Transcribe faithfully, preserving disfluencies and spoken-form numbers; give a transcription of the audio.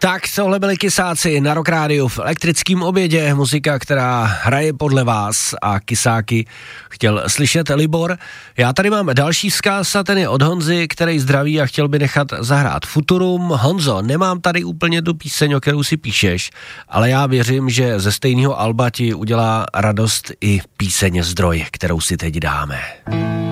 Tak tohle byli Kysáci na Rock Rádiu v elektrickém obědě, muzika, která hraje podle vás a Kysáky chtěl slyšet Libor. Já tady mám další vzkaz a ten je od Honzy, který zdraví a chtěl by nechat zahrát Futurum. Honzo, nemám tady úplně tu píseň, o kterou si píšeš, ale já věřím, že ze stejného alba ti udělá radost i píseň Zdroj, kterou si teď dáme.